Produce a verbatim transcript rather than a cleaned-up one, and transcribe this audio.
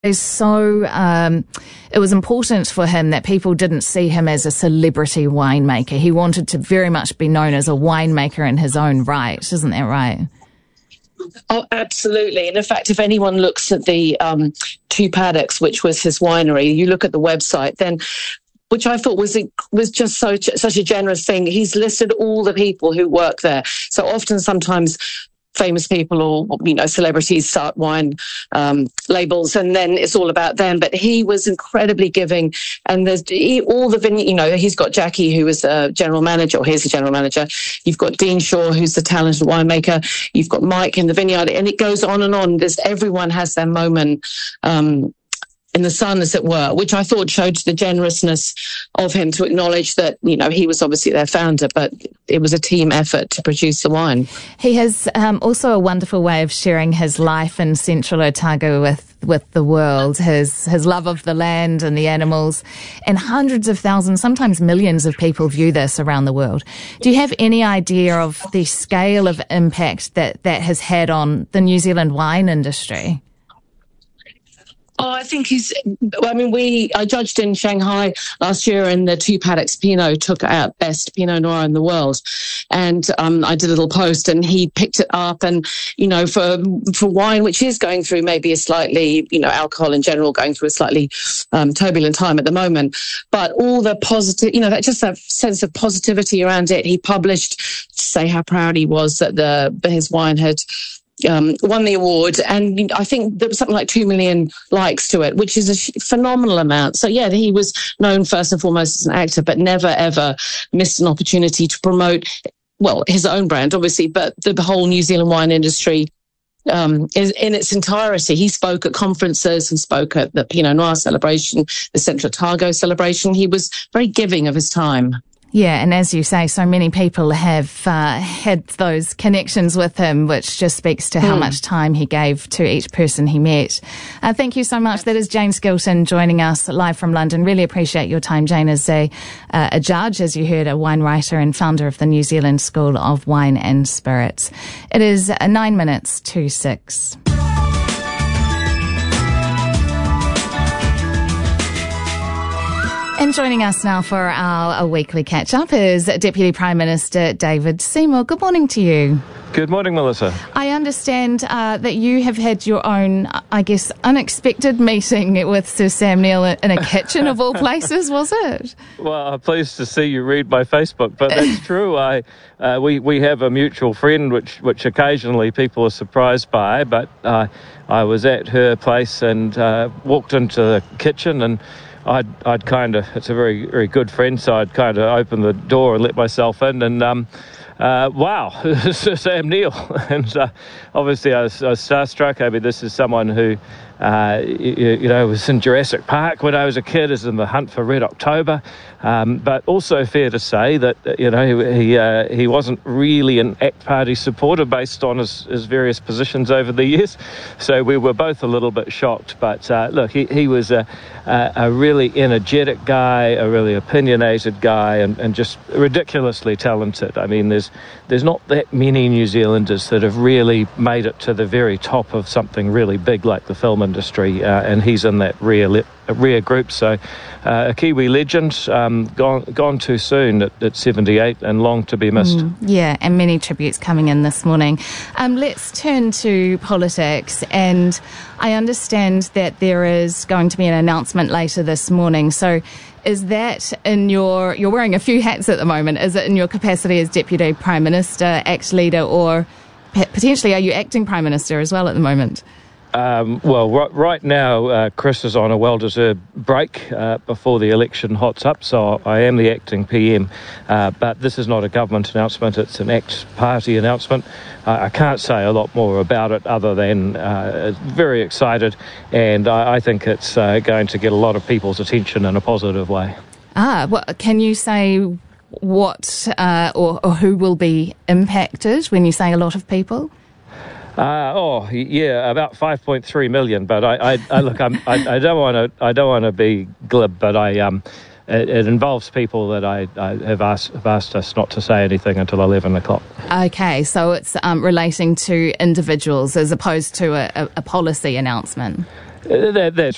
is so, um, it was important for him that people didn't see him as a celebrity winemaker. He wanted to very much be known as a winemaker in his own right. Isn't that right? Oh, absolutely. And in fact, if anyone looks at the um, Two Paddocks, which was his winery, you look at the website, then, which I thought was was just so such a generous thing. He's listed all the people who work there. So often, sometimes famous people or, you know, celebrities start wine um, labels, and then it's all about them. But he was incredibly giving, and there's he, all the vineyard. You know, he's got Jackie, who is a general manager, or he's the general manager. You've got Dean Shaw, who's the talented winemaker. You've got Mike in the vineyard, and it goes on and on. There's everyone has their moment um, in the sun, as it were, which I thought showed the generousness of him to acknowledge that, you know, he was obviously their founder, but it was a team effort to produce the wine. He has um, also a wonderful way of sharing his life in Central Otago with, with the world, his, his love of the land and the animals, and hundreds of thousands, sometimes millions of people view this around the world. Do you have any idea of the scale of impact that that has had on the New Zealand wine industry? Oh, I think he's, I mean, we, I judged in Shanghai last year, and the Two Paddocks Pinot took out best Pinot Noir in the world. And um, I did a little post, and he picked it up. And, you know, for for wine, which is going through maybe a slightly, you know, alcohol in general going through a slightly um, turbulent time at the moment. But all the positive, you know, that just that sense of positivity around it. He published to say how proud he was that the his wine had Um, won the award, and I think there was something like two million likes to it, which is a phenomenal amount. So yeah, he was known first and foremost as an actor, but never ever missed an opportunity to promote, well, his own brand, obviously, but the whole New Zealand wine industry um, in, in its entirety. He spoke at conferences and spoke at the Pinot Noir celebration, the Central Otago celebration. He was very giving of his time. Yeah, and as you say, so many people have uh, had those connections with him, which just speaks to how mm. much time he gave to each person he met. Uh, thank you so much. That is Jane Skilton joining us live from London. Really appreciate your time. Jane is a, uh, a judge, as you heard, a wine writer and founder of the New Zealand School of Wine and Spirits. It is uh, nine minutes to six. And joining us now for our, our weekly catch-up is Deputy Prime Minister David Seymour. Good morning to you. Good morning, Melissa. I understand uh, that you have had your own, I guess, unexpected meeting with Sir Sam Neill in a kitchen of all places, was it? Well, I'm pleased to see you read my Facebook, but that's true. I uh, we, we have a mutual friend, which, which occasionally people are surprised by, but uh, I was at her place and uh, walked into the kitchen, and I'd I'd kind of, it's a very, very good friend, so I'd kind of open the door and let myself in, and um, uh, wow, Sir Sam Neill. And uh, obviously I was, I was starstruck. I mean, this is someone who, uh, you, you know, was in Jurassic Park when I was a kid, is in The Hunt for Red October. Um, but also fair to say that, you know, he he, uh, he wasn't really an ACT Party supporter based on his, his various positions over the years. So we were both a little bit shocked. But uh, look, he, he was a, a, a really energetic guy, a really opinionated guy, and, and just ridiculously talented. I mean, there's there's not that many New Zealanders that have really made it to the very top of something really big like the film industry, uh, and he's in that rare li- rare group. So uh, a Kiwi legend, um, gone gone too soon at, at seventy-eight, and long to be missed. Mm, yeah, and many tributes coming in this morning. Um, let's turn to politics, and I understand that there is going to be an announcement later this morning. So is that in your, you're wearing a few hats at the moment, is it in your capacity as Deputy Prime Minister, ACT leader, or potentially are you acting Prime Minister as well at the moment? Um, well, right, right now, uh, Chris is on a well-deserved break uh, before the election hots up, so I am the acting P M. Uh, but this is not a government announcement, it's an ACT Party announcement. Uh, I can't say a lot more about it other than uh, very excited, and I, I think it's uh, going to get a lot of people's attention in a positive way. Ah, well, can you say what uh, or, or who will be impacted when you say a lot of people? Uh, oh yeah, about five point three million. But I, I, I look, I'm, I, I don't want to, I don't want to be glib, but I, um, it, it involves people that I, I have asked, have asked us not to say anything until eleven o'clock. Okay, so it's um, relating to individuals as opposed to a, a, a policy announcement. Uh, that, that's